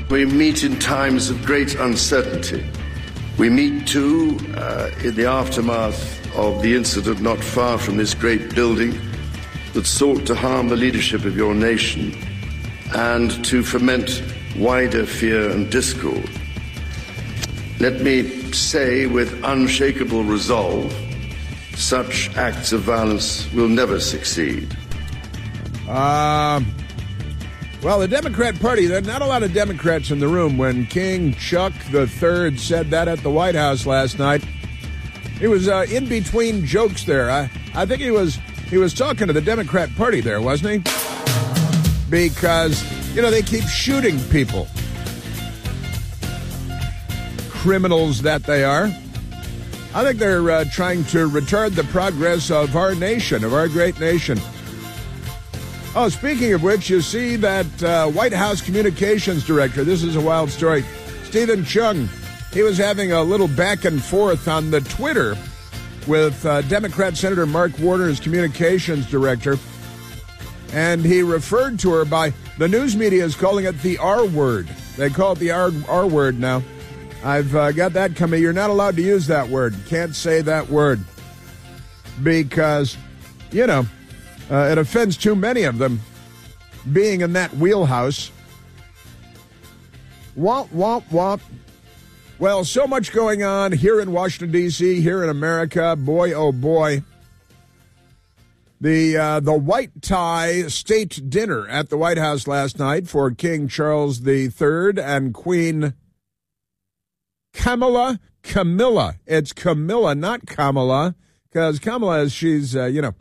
We meet in times of great uncertainty. We meet, too, in the aftermath of the incident not far from this great building that sought to harm the leadership of your nation and to foment wider fear and discord. Let me say with unshakable resolve, such acts of violence will never succeed. Well, the Democrat Party, there are not a lot of Democrats in the room when King Chuck III said that at the White House last night. He was in between jokes there. I think he was talking to the Democrat Party there, wasn't he? Because, they keep shooting people. Criminals that they are. I think they're trying to retard the progress of our nation, of our great nation. Oh, speaking of which, you see that White House communications director, this is a wild story, Stephen Chung, he was having a little back and forth on the Twitter with Democrat Senator Mark Warner, his communications director, and he referred to her by, the news media is calling it the R word. They call it the R word now. I've got that coming. You're not allowed to use that word. Can't say that word because, it offends too many of them being in that wheelhouse. Womp, womp, womp. Well, so much going on here in Washington, D.C., here in America. Boy, oh boy. The white tie state dinner at the White House last night for King Charles III and Queen Camilla. It's Camilla, not Kamala, because Kamala is, she's,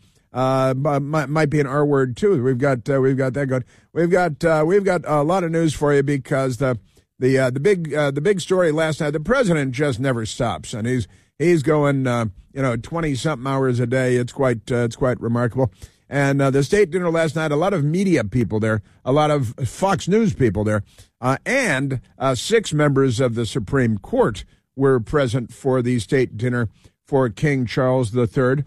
might be an R word too. We've got that going. We've got a lot of news for you because the big story last night. The president just never stops, and he's going 20-something hours a day. It's quite remarkable. And the state dinner last night, a lot of media people there, a lot of Fox News people there, and 6 members of the Supreme Court were present for the state dinner for King Charles III.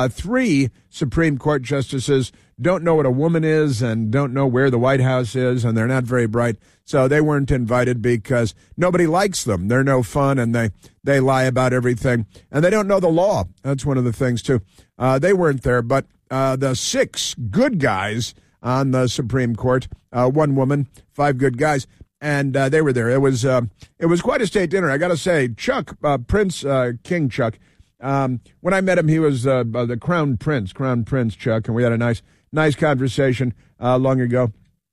3 Supreme Court justices don't know what a woman is and don't know where the White House is, and they're not very bright, so they weren't invited because nobody likes them. They're no fun, and they lie about everything, and they don't know the law. That's one of the things, too. They weren't there, but the 6 good guys on the Supreme Court, 1 woman, 5 good guys, and they were there. It was quite a state dinner. I got to say, Chuck, Prince King Chuck, when I met him, he was the Crown Prince Chuck, and we had a nice conversation long ago.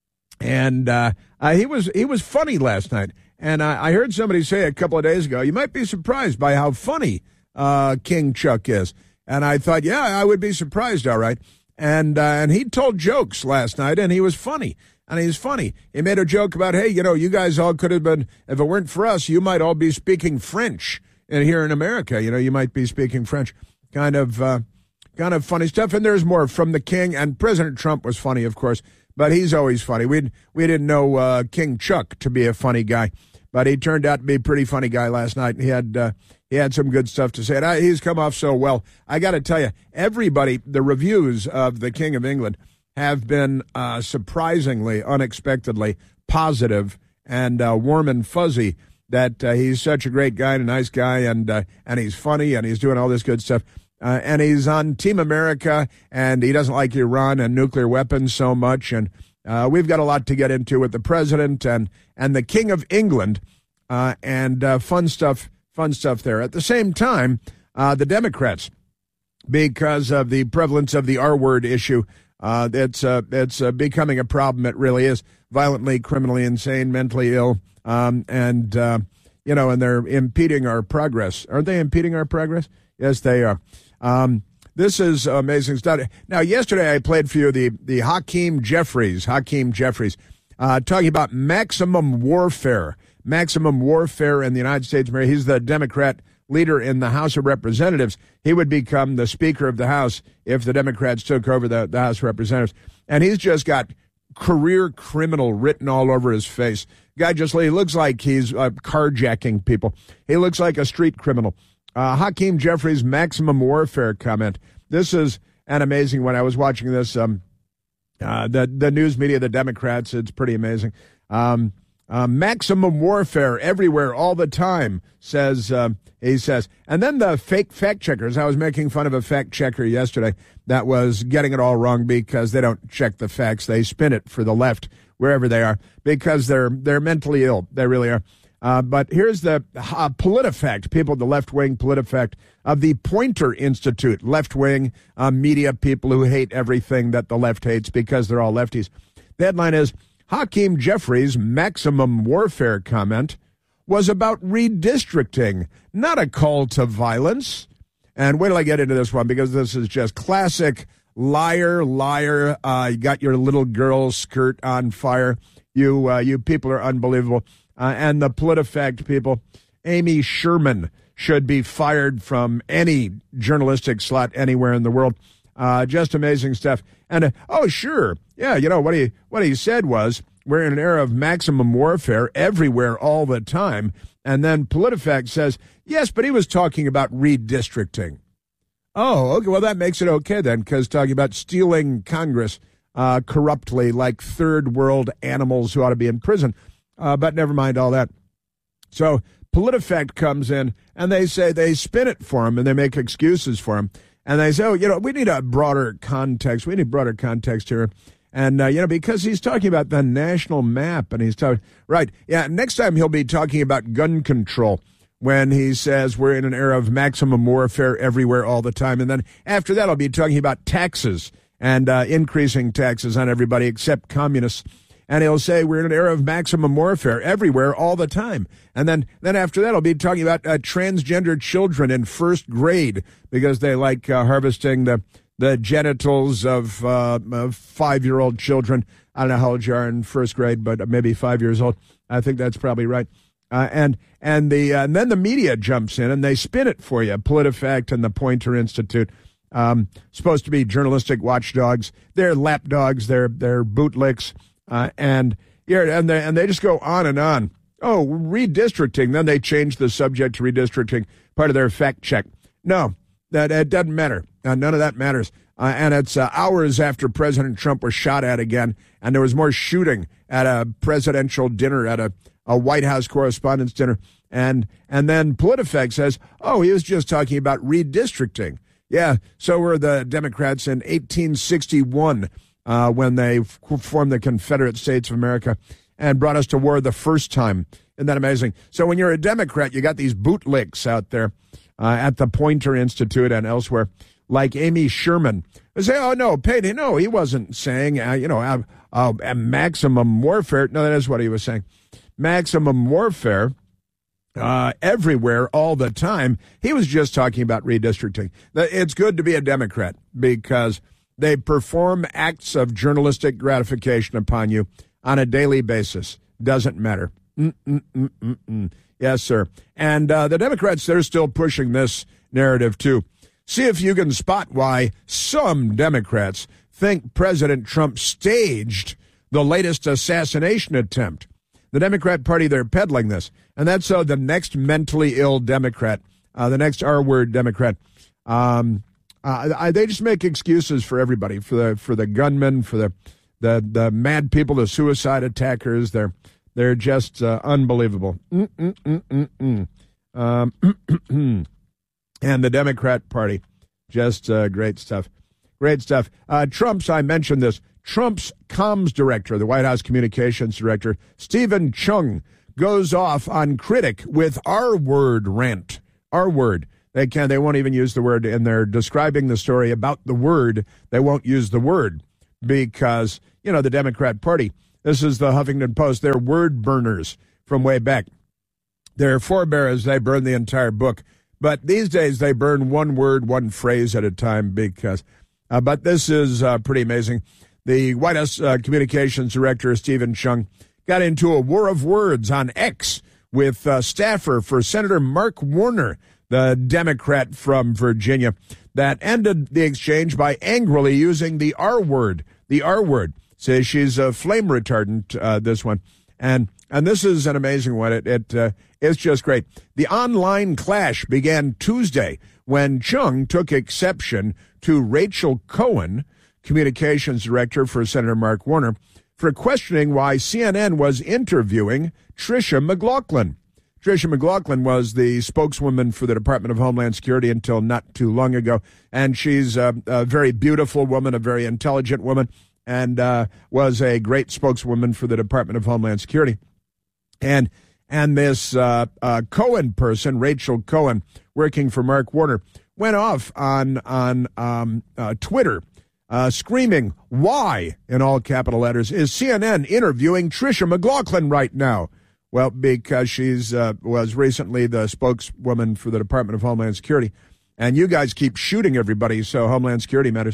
And he was funny last night. And I heard somebody say a couple of days ago, you might be surprised by how funny King Chuck is. And I thought, yeah, I would be surprised, all right. And he told jokes last night, and he was funny. And he's funny. He made a joke about, hey, you guys all could have been, if it weren't for us, you might all be speaking French. And here in America, you might be speaking French. Kind of funny stuff. And there's more from the king. And President Trump was funny, of course, but he's always funny. We didn't know King Chuck to be a funny guy, but he turned out to be a pretty funny guy last night. He had some good stuff to say. And he's come off so well. I got to tell you, everybody, the reviews of the King of England have been surprisingly, unexpectedly positive and warm and fuzzy. That he's such a great guy and a nice guy, and he's funny, and he's doing all this good stuff. And he's on Team America, and he doesn't like Iran and nuclear weapons so much. And we've got a lot to get into with the president and the King of England, and fun stuff there. At the same time, the Democrats, because of the prevalence of the R word issue, it's becoming a problem. It really is. Violently, criminally insane, mentally ill. And they're impeding our progress. Aren't they impeding our progress? Yes, they are. This is amazing stuff. Now, yesterday I played for you the Hakeem Jeffries, talking about maximum warfare in the United States. He's the Democrat leader in the House of Representatives. He would become the Speaker of the House if the Democrats took over the House of Representatives. And he's just got career criminal written all over his face. Guy he looks like he's carjacking people. He looks like a street criminal. Hakeem Jeffries' maximum warfare comment. This is an amazing one. I was watching this. The news media, the Democrats, it's pretty amazing. Maximum warfare everywhere all the time, he says. And then the fake fact checkers. I was making fun of a fact checker yesterday that was getting it all wrong because they don't check the facts. They spin it for the left wherever they are because they're mentally ill. They really are. But here's the PolitiFact, people, the left-wing PolitiFact of the Poynter Institute, left-wing media people who hate everything that the left hates because they're all lefties. The headline is, Hakeem Jeffries' maximum warfare comment was about redistricting, not a call to violence. And wait till I get into this one, because this is just classic liar. You got your little girl skirt on fire. You people are unbelievable. And the PolitiFact people, Amy Sherman should be fired from any journalistic slot anywhere in the world. Just amazing stuff. And, sure. Yeah, what he said was, we're in an era of maximum warfare everywhere all the time. And then PolitiFact says, yes, but he was talking about redistricting. Oh, okay, well, that makes it okay then, because talking about stealing Congress corruptly like third world animals who ought to be in prison. But never mind all that. So PolitiFact comes in, and they spin it for him, and they make excuses for him. And they say, we need a broader context. We need broader context here. And, because he's talking about the national map, and he's talking, right, yeah, next time he'll be talking about gun control when he says we're in an era of maximum warfare everywhere all the time. And then after that, I'll be talking about taxes and increasing taxes on everybody except communists. And he'll say we're in an era of maximum warfare everywhere all the time. And then after that, I'll be talking about transgender children in first grade because they like harvesting the genitals of 5-year-old children. I don't know how old you are in first grade, but maybe 5 years old. I think that's probably right. And then the media jumps in and they spin it for you. PolitiFact and the Poynter Institute, supposed to be journalistic watchdogs. They're lapdogs. They're bootlicks. And they just go on and on. Oh, redistricting. Then they change the subject to redistricting, part of their fact check. No, it doesn't matter. None of that matters. And it's hours after President Trump was shot at again, and there was more shooting at a presidential dinner, at a White House Correspondents' Dinner. And then PolitiFact says, he was just talking about redistricting. Yeah, so were the Democrats in 1861 when they formed the Confederate States of America and brought us to war the first time. Isn't that amazing? So when you're a Democrat, you got these bootlicks out there at the Poynter Institute and elsewhere, like Amy Sherman. They say, no, Payne, no, he wasn't saying, maximum warfare. No, that is what he was saying. Maximum warfare everywhere all the time. He was just talking about redistricting. It's good to be a Democrat because they perform acts of journalistic gratification upon you on a daily basis. Doesn't matter. Yes, sir. And the Democrats, they're still pushing this narrative, too. See if you can spot why some Democrats think President Trump staged the latest assassination attempt. The Democrat Party, they're peddling this. And that's the next mentally ill Democrat, the next R-word Democrat. They just make excuses for everybody, for the gunmen, for the mad people, the suicide attackers. They're just unbelievable. And the Democrat Party, just great stuff. Great stuff. I mentioned this, Trump's comms director, the White House communications director, Stephen Chung, goes off on critic with R-word rant. R-word. They won't even use the word, and they're describing the story about the word. They won't use the word because, the Democrat Party, this is the Huffington Post, they're word burners from way back. Their forebears, they burn the entire book. But these days they burn one word, one phrase at a time because, but this is pretty amazing. The White House communications director, Stephen Chung, got into a war of words on X with staffer for Senator Mark Warner, the Democrat from Virginia, that ended the exchange by angrily using the R word. The R word. Says she's a flame retardant, this one. And this is an amazing one. It's just great. The online clash began Tuesday when Chung took exception to Rachel Cohen, communications director for Senator Mark Warner, for questioning why CNN was interviewing Tricia McLaughlin. Tricia McLaughlin was the spokeswoman for the Department of Homeland Security until not too long ago, and she's a very beautiful woman, a very intelligent woman, and was a great spokeswoman for the Department of Homeland Security. And this Cohen person, Rachel Cohen, working for Mark Warner, went off on Twitter, screaming, "Why," in all capital letters, is CNN interviewing Tricia McLaughlin right now? Well, because she's was recently the spokeswoman for the Department of Homeland Security, and you guys keep shooting everybody, so Homeland Security matters.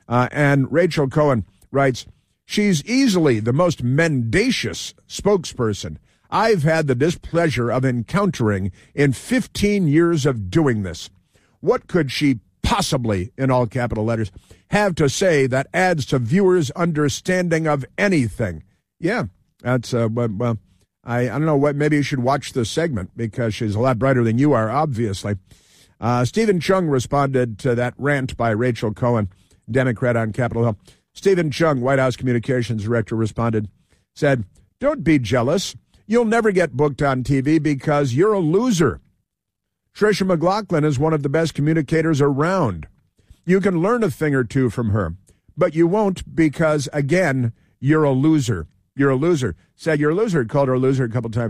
And Rachel Cohen writes, "She's easily the most mendacious spokesperson I've had the displeasure of encountering in 15 years of doing this. What could she possibly," in all capital letters, "have to say that adds to viewers' understanding of anything?" Yeah, that's, well, I don't know, what. Maybe you should watch the segment because she's a lot brighter than you are, obviously. Stephen Chung responded to that rant by Rachel Cohen, Democrat on Capitol Hill. Stephen Chung, White House Communications Director, responded, said, "Don't be jealous. You'll never get booked on TV because you're a loser. Tricia McLaughlin is one of the best communicators around. You can learn a thing or two from her, but you won't because, again, you're a loser. You're a loser." Said you're a loser, called her a loser a couple times.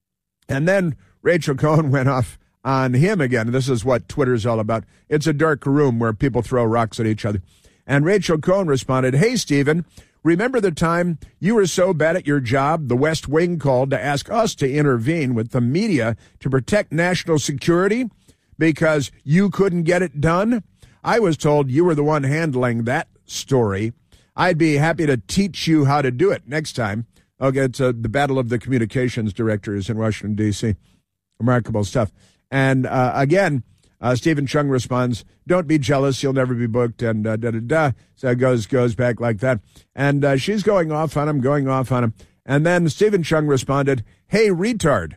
And then Rachel Cohen went off on him again. This is what Twitter's all about. It's a dark room where people throw rocks at each other. And Rachel Cohen responded, "Hey, Stephen, remember the time you were so bad at your job, the West Wing called to ask us to intervene with the media to protect national security because you couldn't get it done? I was told you were the one handling that story. I'd be happy to teach you how to do it next time." Okay, it's the battle of the communications directors in Washington, D.C. Remarkable stuff. And again, Stephen Chung responds, "Don't be jealous. You'll never be booked," and da-da-da. So it goes back like that. And she's going off on him. And then Stephen Chung responded, Hey, retard.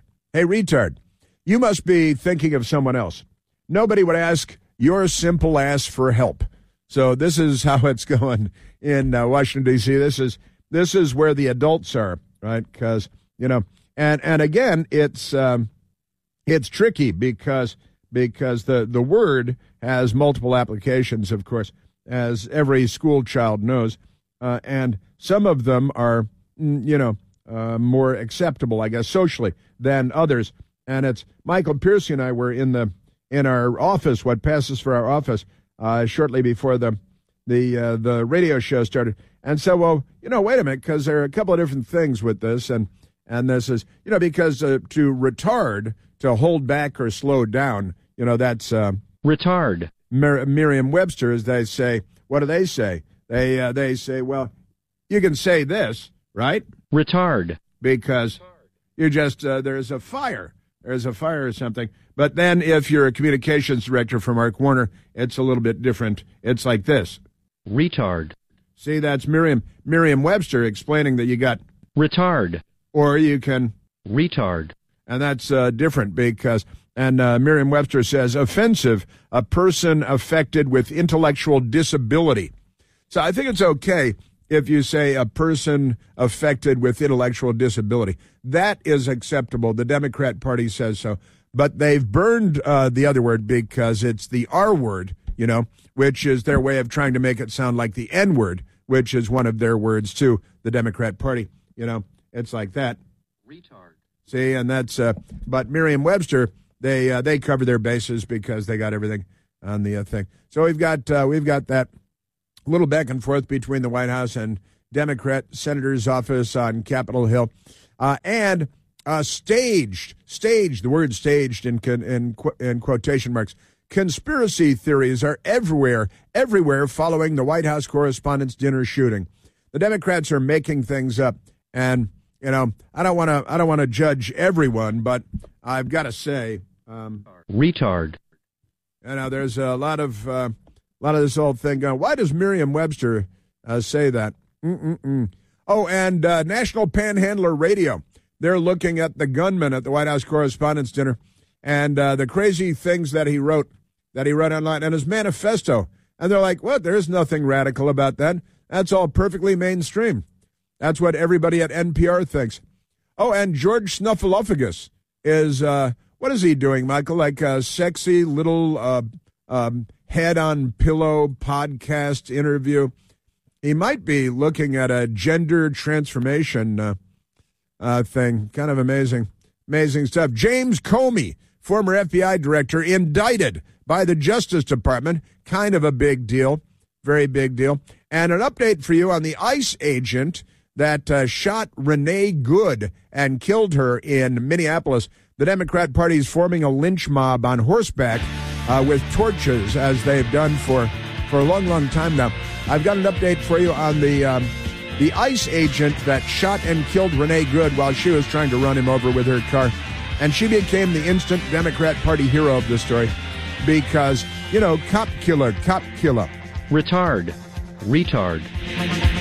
You must be thinking of someone else. Nobody would ask your simple ass for help." So this is how it's going in Washington, D.C. This is where the adults are, right? Because, and again, it's tricky because the word has multiple applications, of course, as every school child knows, and some of them are, more acceptable, I guess, socially than others. And it's Michael Piercy and I were in our office, what passes for our office, shortly before the radio show started. And so, well, wait a minute, because there are a couple of different things with this, and this is, because to retard, to hold back or slow down, that's retard. Merriam-Webster, as they say. What do they say? They say, well, you can say this, right? Retard. Because you just there's a fire or something. But then if you're a communications director for Mark Warner, it's a little bit different. It's like this. Retard. See, that's Merriam-Webster explaining that you got retard. Or you can retard. And that's different because, and Merriam-Webster says, offensive, a person affected with intellectual disability. So I think it's okay if you say a person affected with intellectual disability. That is acceptable. The Democrat Party says so. But they've burned the other word because it's the R word, which is their way of trying to make it sound like the N word, which is one of their words too, the Democrat Party. It's like that. Retard. See, and that's, but Merriam-Webster, they cover their bases because they got everything on the thing. So we've got that little back and forth between the White House and Democrat senator's office on Capitol Hill, and staged, the word staged in quotation marks. Conspiracy theories are everywhere following the White House Correspondents' Dinner shooting. The Democrats are making things up, and I don't want to judge everyone, but I've got to say, retard. There's a lot of this old thing going. Why does Merriam-Webster say that? Oh, and National Panhandler Radio. They're looking at the gunman at the White House Correspondents' Dinner and the crazy things that he wrote online and his manifesto. And they're like, what? There's nothing radical about that. That's all perfectly mainstream. That's what everybody at NPR thinks. Oh, and George Snuffleupagus is, what is he doing, Michael? Like a sexy little head on pillow podcast interview. He might be looking at a gender transformation thing. Kind of amazing. Amazing stuff. James Comey, former FBI director, indicted by the Justice Department. Kind of a big deal. Very big deal. And an update for you on the ICE agent that shot Renee Good and killed her in Minneapolis. The Democrat Party is forming a lynch mob on horseback with torches, as they've done for a long, long time now. I've got an update for you on the ICE agent that shot and killed Renee Good while she was trying to run him over with her car. And she became the instant Democrat Party hero of the story because, cop killer. Retard. Retard.